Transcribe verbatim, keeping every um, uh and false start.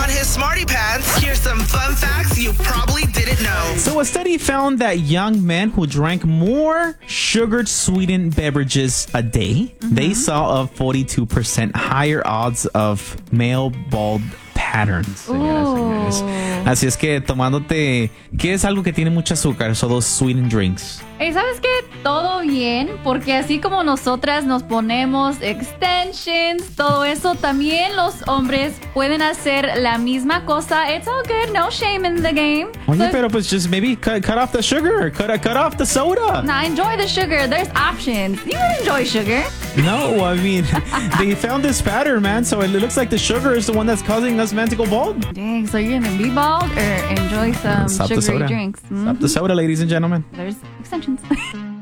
on his smarty pants, here's some fun facts you probably didn't know. So a study found that young men who drank more sugared sweetened beverages a day, mm-hmm. they saw a forty-two percent higher odds of male bald patterns, señoras y señores. Así es que tomándote, ¿qué es algo que tiene mucho azúcar? So those sweetened drinks. Hey, ¿sabes qué? Todo bien, porque así como nosotras nos ponemos extensions, todo eso, también los hombres pueden hacer la misma cosa. It's all good, no shame in the game. Oye, So if- pero pues just maybe cut, cut off the sugar, cut, cut off the soda. Nah, enjoy the sugar. There's options. You can enjoy sugar. No, I mean, they found this pattern, man, so it looks like the sugar is the one that's causing us men to go bald. Dang, so you're gonna be bald or enjoy some Stop the sugary soda. drinks? Stop the soda, ladies and gentlemen. There's extensions.